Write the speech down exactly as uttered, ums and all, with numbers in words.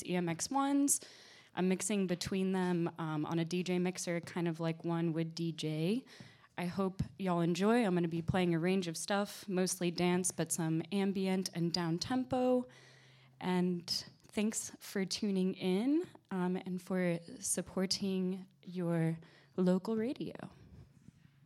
E M X ones. I'm mixing between them um, on a D J mixer, kind of like one would D J. I hope y'all enjoy. I'm going to be playing a range of stuff, mostly dance, but some ambient and down-tempo. And thanks for tuning in um, and for supporting your local radio.